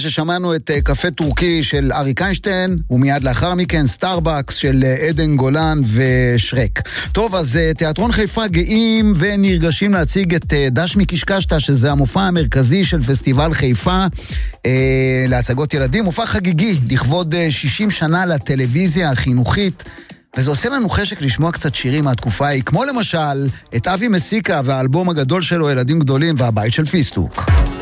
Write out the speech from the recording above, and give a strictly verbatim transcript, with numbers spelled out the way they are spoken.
ששמענו את קפה טורקי של אריק איינשטיין, ומיד לאחר מכן סטארבקס של עדן גולן ושרק. טוב, אז תיאטרון חיפה גאים ונרגשים להציג את דשמי קשקשתה, שזה המופע המרכזי של פסטיבל חיפה אה, להצגות ילדים, מופע חגיגי לכבוד שישים שנה לטלוויזיה החינוכית, וזה עושה לנו חשק לשמוע קצת שירים מהתקופה ההיא, כמו למשל את אבי מסיקה והאלבום הגדול שלו, ילדים גדולים והבית של פיסטוק.